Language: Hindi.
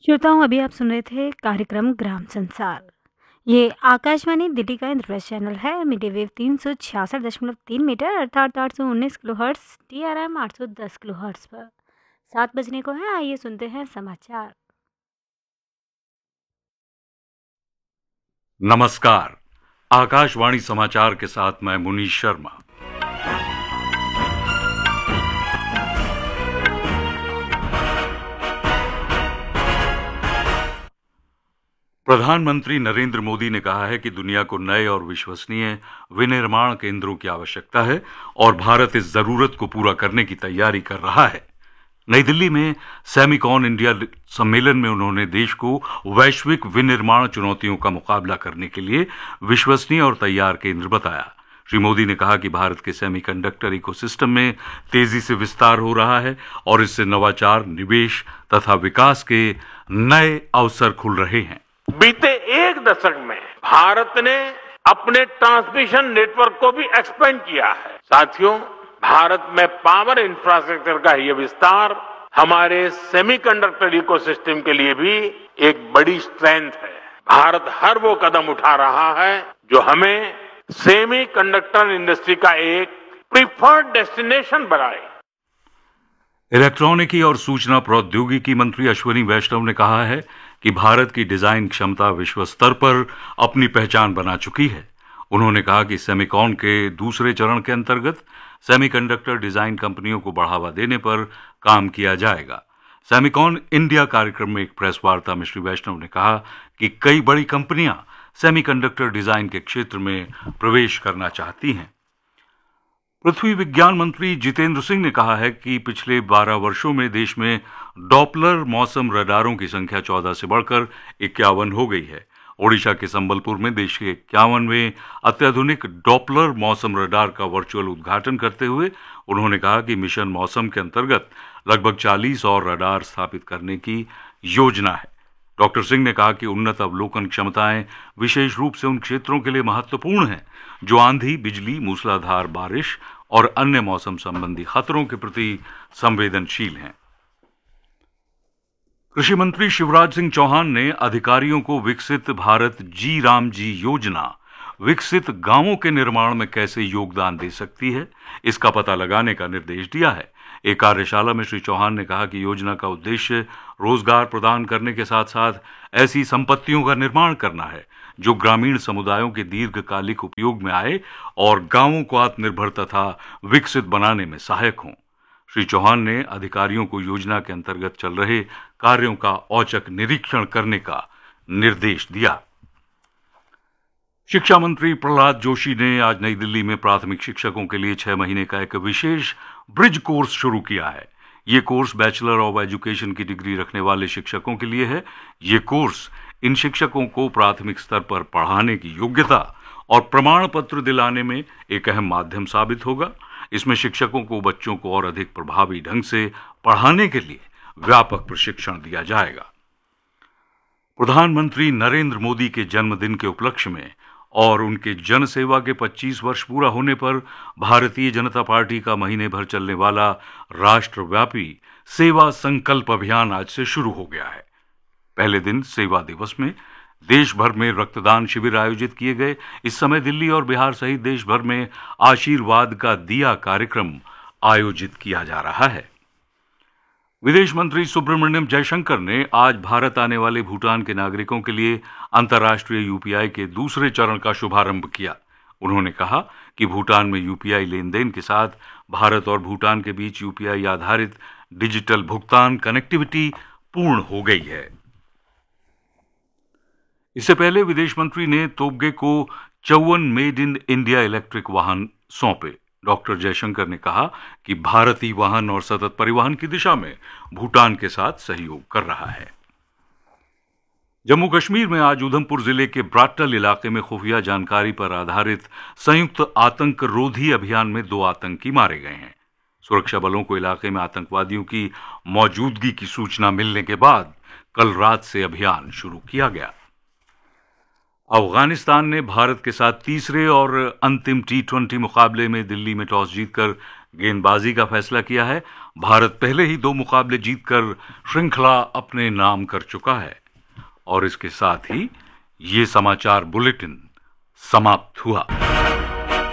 श्रोताओं, अभी आप सुन रहे थे कार्यक्रम ग्राम संसार। ये आकाशवाणी दिल्ली का इंद्रप्रस्थ चैनल है। मीडियम वेव 366.3 मीटर अर्थात 819 kilo hertz, TRM 810 kilo hertz पर 7 बजने को है। आइए सुनते हैं समाचार। नमस्कार। आकाशवाणी समाचार के साथ मैं मुनीश शर्मा। प्रधानमंत्री नरेंद्र मोदी ने कहा है कि दुनिया को नए और विश्वसनीय विनिर्माण केंद्रों की आवश्यकता है और भारत इस जरूरत को पूरा करने की तैयारी कर रहा है। नई दिल्ली में सेमिकॉन इंडिया सम्मेलन में उन्होंने देश को वैश्विक विनिर्माण चुनौतियों का मुकाबला करने के लिए विश्वसनीय और तैयार केंद्र बताया। श्री मोदी ने कहा कि भारत के सेमीकंडक्टर इकोसिस्टम में तेजी से विस्तार हो रहा है और इससे नवाचार, निवेश तथा विकास के नए अवसर खुल रहे हैं। बीते एक दशक में भारत ने अपने ट्रांसमिशन नेटवर्क को भी एक्सपेंड किया है। साथियों, भारत में पावर इंफ्रास्ट्रक्चर का यह विस्तार हमारे सेमीकंडक्टर इकोसिस्टम के लिए भी एक बड़ी स्ट्रेंथ है। भारत हर वो कदम उठा रहा है जो हमें सेमीकंडक्टर इंडस्ट्री का एक प्रीफर्ड डेस्टिनेशन बनाए। इलेक्ट्रॉनिकी और सूचना प्रौद्योगिकी मंत्री अश्विनी वैष्णव ने कहा है कि भारत की डिजाइन क्षमता विश्व स्तर पर अपनी पहचान बना चुकी है। उन्होंने कहा कि सेमिकॉन के दूसरे चरण के अंतर्गत सेमीकंडक्टर डिजाइन कंपनियों को बढ़ावा देने पर काम किया जाएगा। सेमिकॉन इंडिया कार्यक्रम में एक प्रेस वार्ता में श्री वैष्णव ने कहा कि कई बड़ी कंपनियां सेमीकंडक्टर डिजाइन के क्षेत्र में प्रवेश करना चाहती हैं। पृथ्वी विज्ञान मंत्री जितेंद्र सिंह ने कहा है कि पिछले 12 वर्षों में देश में डॉपलर मौसम रडारों की संख्या 14 से बढ़कर 51 हो गई है। ओडिशा के संबलपुर में देश के 51वें अत्याधुनिक डॉपलर मौसम रडार का वर्चुअल उद्घाटन करते हुए उन्होंने कहा कि मिशन मौसम के अंतर्गत लगभग 40 और रडार स्थापित करने की योजना है। डॉक्टर सिंह ने कहा कि उन्नत अवलोकन क्षमताएं विशेष रूप से उन क्षेत्रों के लिए महत्वपूर्ण हैं जो आंधी, बिजली, मूसलाधार बारिश और अन्य मौसम संबंधी खतरों के प्रति संवेदनशील हैं। कृषि मंत्री शिवराज सिंह चौहान ने अधिकारियों को विकसित भारत जी राम जी योजना विकसित गांवों के निर्माण में कैसे योगदान दे सकती है, इसका पता लगाने का निर्देश दिया है। एक कार्यशाला में श्री चौहान ने कहा कि योजना का उद्देश्य रोजगार प्रदान करने के साथ साथ ऐसी संपत्तियों का निर्माण करना है जो ग्रामीण समुदायों के दीर्घकालिक उपयोग में आए और गांवों को आत्मनिर्भर तथा विकसित बनाने में सहायक हों। श्री चौहान ने अधिकारियों को योजना के अंतर्गत चल रहे कार्यों का औचक निरीक्षण करने का निर्देश दिया। शिक्षा मंत्री प्रहलाद जोशी ने आज नई दिल्ली में प्राथमिक शिक्षकों के लिए 6 महीने का एक विशेष ब्रिज कोर्स शुरू किया है। ये कोर्स बैचलर ऑफ एजुकेशन की डिग्री रखने वाले शिक्षकों के लिए है। ये कोर्स इन शिक्षकों को प्राथमिक स्तर पर पढ़ाने की योग्यता और प्रमाण पत्र दिलाने में एक अहम माध्यम साबित होगा। इसमें शिक्षकों को बच्चों को और अधिक प्रभावी ढंग से पढ़ाने के लिए व्यापक प्रशिक्षण दिया जाएगा। प्रधानमंत्री नरेंद्र मोदी के जन्मदिन के उपलक्ष्य में और उनके जन सेवा के 25 वर्ष पूरा होने पर भारतीय जनता पार्टी का महीने भर चलने वाला राष्ट्रव्यापी सेवा संकल्प अभियान आज से शुरू हो गया है। पहले दिन सेवा दिवस में देश भर में रक्तदान शिविर आयोजित किए गए। इस समय दिल्ली और बिहार सहित देश भर में आशीर्वाद का दिया कार्यक्रम आयोजित किया जा रहा है। विदेश मंत्री सुब्रमण्यम जयशंकर ने आज भारत आने वाले भूटान के नागरिकों के लिए अंतर्राष्ट्रीय यूपीआई के दूसरे चरण का शुभारंभ किया। उन्होंने कहा कि भूटान में यूपीआई लेन देन के साथ भारत और भूटान के बीच यूपीआई आधारित डिजिटल भुगतान कनेक्टिविटी पूर्ण हो गई है। इससे पहले विदेश मंत्री ने तोब्गे को 54 मेड इन इंडिया इलेक्ट्रिक वाहन सौंपे। डॉक्टर जयशंकर ने कहा कि भारतीय वाहन और सतत परिवहन की दिशा में भूटान के साथ सहयोग कर रहा है। जम्मू कश्मीर में आज उधमपुर जिले के ब्राटल इलाके में खुफिया जानकारी पर आधारित संयुक्त आतंक रोधी अभियान में 2 आतंकी मारे गए हैं। सुरक्षा बलों को इलाके में आतंकवादियों की मौजूदगी की सूचना मिलने के बाद कल रात से अभियान शुरू किया गया। अफगानिस्तान ने भारत के साथ तीसरे और अंतिम T20 मुकाबले में दिल्ली में टॉस जीतकर गेंदबाजी का फैसला किया है। भारत पहले ही 2 मुकाबले जीतकर श्रृंखला अपने नाम कर चुका है। और इसके साथ ही ये समाचार बुलेटिन समाप्त हुआ।